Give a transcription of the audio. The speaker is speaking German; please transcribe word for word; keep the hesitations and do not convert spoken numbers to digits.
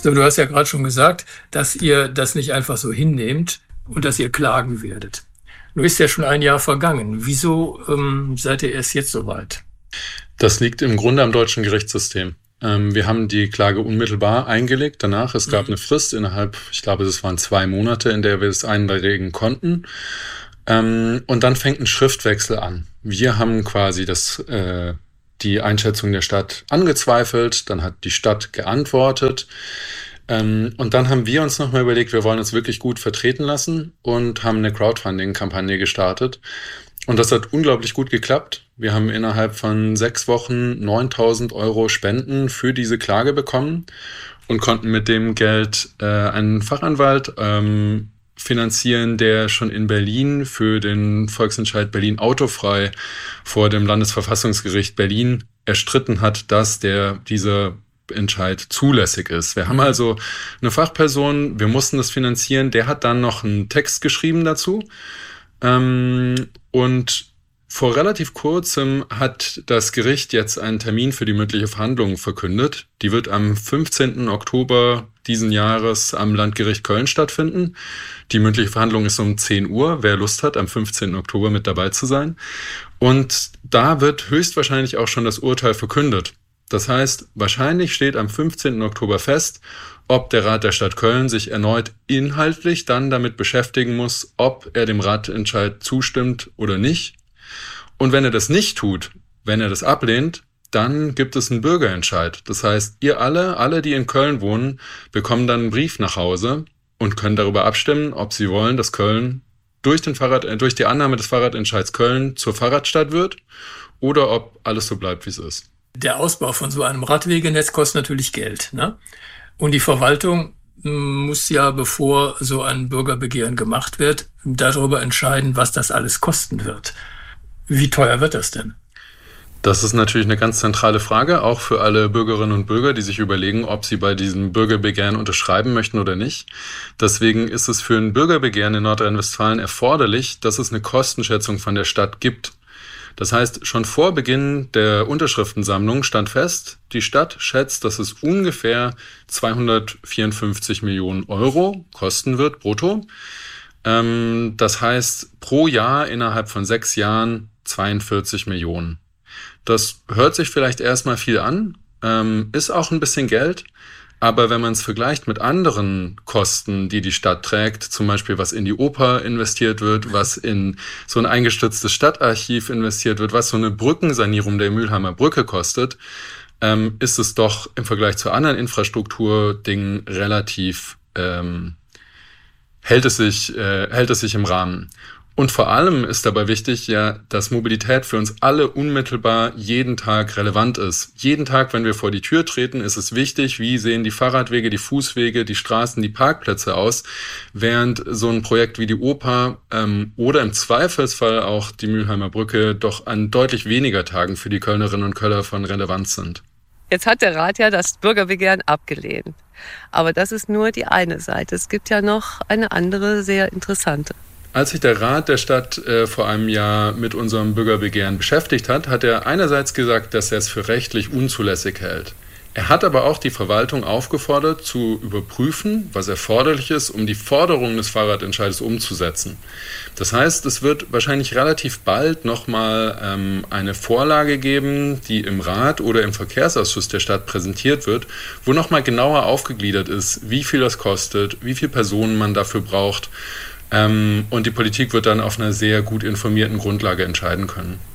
So, du hast ja gerade schon gesagt, dass ihr das nicht einfach so hinnehmt und dass ihr klagen werdet. Nun ist ja schon ein Jahr vergangen. Wieso ähm, seid ihr erst jetzt so weit? Das liegt im Grunde am deutschen Gerichtssystem. Ähm, wir haben die Klage unmittelbar eingelegt danach. Es gab Mhm. eine Frist innerhalb, ich glaube, es waren zwei Monate, in der wir es einlegen konnten. Ähm, und dann fängt ein Schriftwechsel an. Wir haben quasi das, äh, die Einschätzung der Stadt angezweifelt, dann hat die Stadt geantwortet. Ähm, und dann haben wir uns nochmal überlegt, wir wollen uns wirklich gut vertreten lassen und haben eine Crowdfunding-Kampagne gestartet. Und das hat unglaublich gut geklappt. Wir haben innerhalb von sechs Wochen neuntausend Euro Spenden für diese Klage bekommen und konnten mit dem Geld äh, einen Fachanwalt ähm, finanzieren, der schon in Berlin für den Volksentscheid Berlin autofrei vor dem Landesverfassungsgericht Berlin erstritten hat, dass der dieser Entscheid zulässig ist. Wir haben also eine Fachperson, wir mussten das finanzieren, der hat dann noch einen Text geschrieben dazu. Ähm, und vor relativ kurzem hat das Gericht jetzt einen Termin für die mündliche Verhandlung verkündet. Die wird am fünfzehnten Oktober diesen Jahres am Landgericht Köln stattfinden. Die mündliche Verhandlung ist um zehn Uhr. Wer Lust hat, am fünfzehnten Oktober mit dabei zu sein. Und da wird höchstwahrscheinlich auch schon das Urteil verkündet. Das heißt, wahrscheinlich steht am fünfzehnten Oktober fest, ob der Rat der Stadt Köln sich erneut inhaltlich dann damit beschäftigen muss, ob er dem Ratentscheid zustimmt oder nicht. Und wenn er das nicht tut, wenn er das ablehnt, dann gibt es einen Bürgerentscheid. Das heißt, ihr alle, alle, die in Köln wohnen, bekommen dann einen Brief nach Hause und können darüber abstimmen, ob sie wollen, dass Köln durch den Fahrrad, äh, durch die Annahme des Fahrradentscheids Köln zur Fahrradstadt wird oder ob alles so bleibt, wie es ist. Der Ausbau von so einem Radwegenetz kostet natürlich Geld, ne? Und die Verwaltung muss ja, bevor so ein Bürgerbegehren gemacht wird, darüber entscheiden, was das alles kosten wird. Wie teuer wird das denn? Das ist natürlich eine ganz zentrale Frage, auch für alle Bürgerinnen und Bürger, die sich überlegen, ob sie bei diesem Bürgerbegehren unterschreiben möchten oder nicht. Deswegen ist es für ein Bürgerbegehren in Nordrhein-Westfalen erforderlich, dass es eine Kostenschätzung von der Stadt gibt. Das heißt, schon vor Beginn der Unterschriftensammlung stand fest, die Stadt schätzt, dass es ungefähr zweihundertvierundfünfzig Millionen Euro kosten wird, brutto. Ähm, das heißt, pro Jahr innerhalb von sechs Jahren zweiundvierzig Millionen. Das hört sich vielleicht erstmal viel an, ähm, ist auch ein bisschen Geld. Aber wenn man es vergleicht mit anderen Kosten, die die Stadt trägt, zum Beispiel was in die Oper investiert wird, was in so ein eingestürztes Stadtarchiv investiert wird, was so eine Brückensanierung der Mülheimer Brücke kostet, ähm, ist es doch im Vergleich zu anderen Infrastrukturdingen relativ, ähm, hält es sich, äh, hält es sich im Rahmen. Und vor allem ist dabei wichtig, ja, dass Mobilität für uns alle unmittelbar jeden Tag relevant ist. Jeden Tag, wenn wir vor die Tür treten, ist es wichtig, wie sehen die Fahrradwege, die Fußwege, die Straßen, die Parkplätze aus, während so ein Projekt wie die Oper ähm, oder im Zweifelsfall auch die Mülheimer Brücke doch an deutlich weniger Tagen für die Kölnerinnen und Kölner von Relevanz sind. Jetzt hat der Rat ja das Bürgerbegehren abgelehnt. Aber das ist nur die eine Seite. Es gibt ja noch eine andere, sehr interessante. Als sich der Rat der Stadt äh, vor einem Jahr mit unserem Bürgerbegehren beschäftigt hat, hat er einerseits gesagt, dass er es für rechtlich unzulässig hält. Er hat aber auch die Verwaltung aufgefordert, zu überprüfen, was erforderlich ist, um die Forderungen des Fahrradentscheides umzusetzen. Das heißt, es wird wahrscheinlich relativ bald nochmal ähm, eine Vorlage geben, die im Rat oder im Verkehrsausschuss der Stadt präsentiert wird, wo nochmal genauer aufgegliedert ist, wie viel das kostet, wie viele Personen man dafür braucht. Ähm, und die Politik wird dann auf einer sehr gut informierten Grundlage entscheiden können.